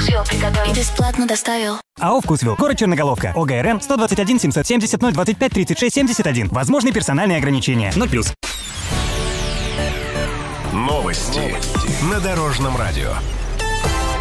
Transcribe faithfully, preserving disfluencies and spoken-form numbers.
Вкусвилл приготовил. И бесплатно доставил. АО «Вкусвилл». Город Черноголовка. ОГРН сто двадцать один семьсот семьдесят ноль двадцать пять тридцать шесть семьдесят один. Возможны персональные ограничения. ноль плюс. Новости на Дорожном радио.